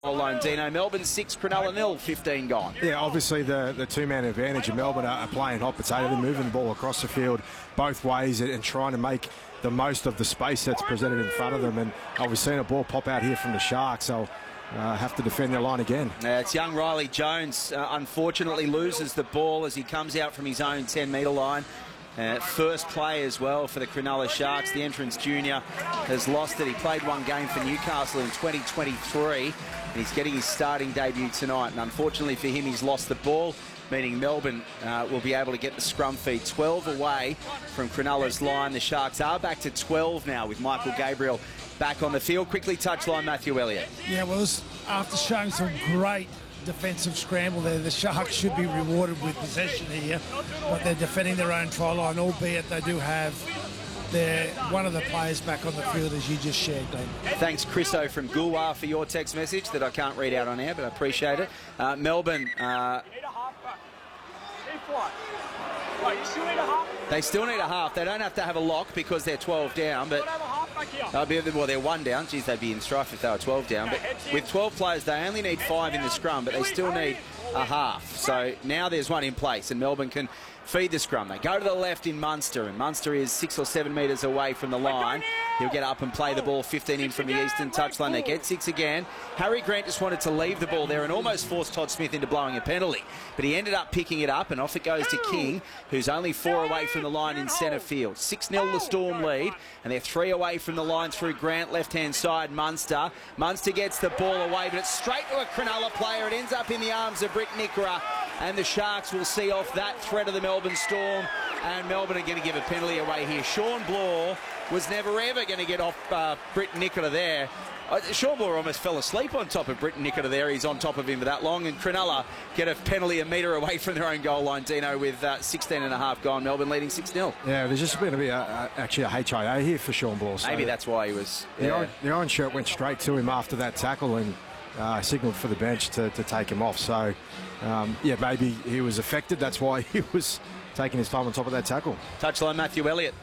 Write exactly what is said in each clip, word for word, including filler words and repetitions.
Line, Dino. Melbourne six, Cronulla nil, fifteen gone. Yeah, obviously the, the two-man advantage of Melbourne are, are playing hot potato. They're moving the ball across the field both ways and, and trying to make the most of the space that's presented in front of them. And uh, we've seen a ball pop out here from the Sharks, so uh, have to defend their line again. Uh, it's young Riley Jones, uh, unfortunately loses the ball as he comes out from his own ten metre line. Uh, first play as well for the Cronulla Sharks. The entrance junior has lost it. He played one game for Newcastle in twenty twenty-three. And he's getting his starting debut tonight. And unfortunately for him, he's lost the ball, meaning Melbourne uh, will be able to get the scrum feed. twelve away from Cronulla's line. The Sharks are back to twelve now with Michael Gabriel back on the field. Quickly touchline, Matthew Elliott. Yeah, well, this, after showing some great defensive scramble there, the Sharks should be rewarded with possession here, but they're defending their own try line, albeit they do have their one of the players back on the field, as you just shared, Dave. Thanks, Chriso from Goolwa, for your text message that I can't read out on air, but I appreciate it. Uh, Melbourne, uh, they still need a half. They don't have to have a lock because they're twelve down, but they'll be, well, they're one down. Geez, they'd be in strife if they were twelve down. But with twelve players, they only need five in the scrum, but they still need a half. So now there's one in place, and Melbourne can feed the scrum. They go to the left in Munster, and Munster is six or seven metres away from the line. He'll get up and play the ball fifteen in from the eastern touchline. They get six again. Harry Grant just wanted to leave the ball there and almost forced Todd Smith into blowing a penalty, but he ended up picking it up, and off it goes to King, who's only four away from the line in centre field. six nil the Storm lead, and they're three away from the line through Grant, left-hand side, Munster. Munster gets the ball away, but it's straight to a Cronulla player. It ends up in the arms of Britt Nikora, and the Sharks will see off that threat of the Melbourne Storm, and Melbourne are going to give a penalty away here. Sean Bloor was never ever going to get off uh, Britt Nikora there. Uh, Sean Bloor almost fell asleep on top of Britt Nikora there. He's on top of him for that long, and Cronulla get a penalty a metre away from their own goal line, Dino, with uh, sixteen and a half gone. Melbourne leading six nil. Yeah, there's just going to be a, a, actually a H I A here for Sean Bloor. So maybe that's why he was... The, yeah. orange, the orange shirt went straight to him after that tackle and uh, signalled for the bench to, to take him off. So, um, yeah, maybe he was affected. That's why he was taking his time on top of that tackle. Touchline, Matthew Elliott.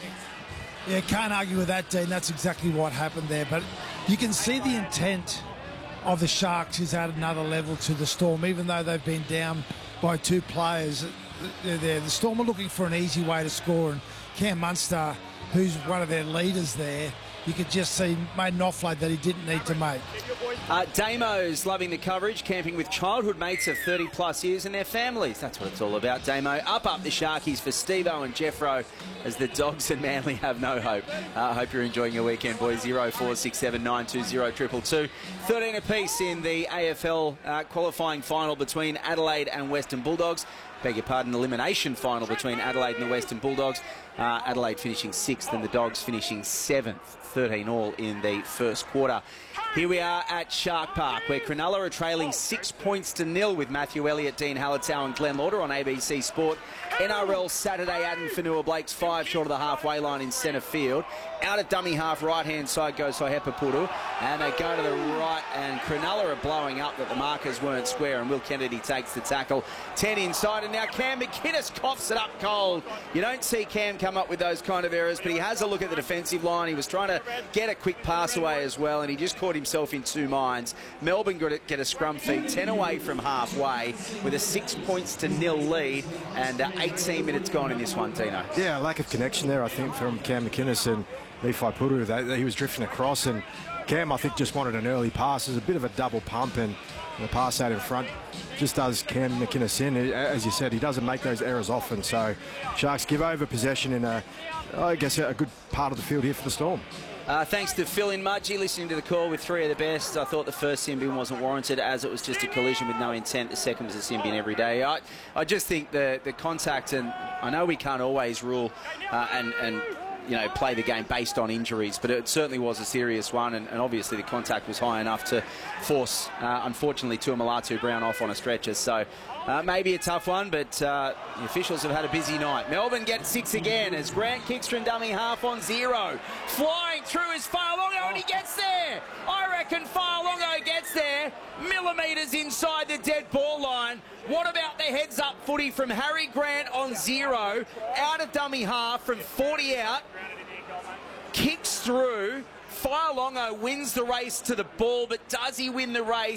Yeah, can't argue with that, Dean. That's exactly what happened there. But you can see the intent of the Sharks is at another level to the Storm, even though they've been down by two players. They're there. The Storm are looking for an easy way to score, and Cam Munster, who's one of their leaders there, you could just see made an offload that he didn't need to make. Uh, Damo's loving the coverage, camping with childhood mates of thirty plus years and their families. That's what it's all about, Damo. Up, up the Sharkies for Steve-O and Jeffro, as the Dogs and Manly have no hope. I uh, hope you're enjoying your weekend, boys. zero four six seven nine two zero two two two. thirteen apiece in the A F L uh, qualifying final between Adelaide and Western Bulldogs. Beg your pardon, elimination final between Adelaide and the Western Bulldogs. Uh, Adelaide finishing sixth and the Dogs finishing seventh. thirteen all in the first quarter. Here we are at Shark Park, where Cronulla are trailing six points to nil with Matthew Elliott, Dean Hallertau and Glenn Lauder on A B C Sport. N R L Saturday, Adam Fanua-Blake's five short of the halfway line in centre field. Out at dummy half, right-hand side goes Sohepa Puru, and they go to the right, and Cronulla are blowing up that the markers weren't square, and Will Kennedy takes the tackle. ten inside, and now Cam McInnes coughs it up cold. You don't see Cam come up with those kind of errors, but he has a look at the defensive line. He was trying to get a quick pass away as well, and he just caught himself in two minds. Melbourne got to get a scrum feed, ten away from halfway, with a six points to nil lead, and uh, eighteen minutes gone in this one, Tino. Yeah, lack of connection there, I think, from Cam McInnes and Levi Puru. They, they, he was drifting across, and Cam, I think, just wanted an early pass. There's a bit of a double pump, and the pass out in front just does Cam McInnes in. As you said, he doesn't make those errors often, so Sharks give over possession in, a, I guess, a good part of the field here for the Storm. Uh, thanks to Phil in Mudgee listening to the call with three of the best. I thought the first sin bin wasn't warranted, as it was just a collision with no intent. The second was a sin bin every day. I, I just think the, the contact, and I know we can't always rule uh, and, and you know, play the game based on injuries, but it certainly was a serious one, and, and obviously the contact was high enough to force, uh, unfortunately, Tuamulatu Brown off on a stretcher. So uh, maybe a tough one, but uh, the officials have had a busy night. Melbourne get six again as Grant Kickstrom dummy half on zero. Flying through is Fa'alongo, and he gets there. I reckon Fa'alongo gets there. Millimetres inside the dead ball line. What about the heads-up footy from Harry Grant on zero? Out of dummy half from forty out. Kicks through. Fa'alongo wins the race to the ball, but does he win the race?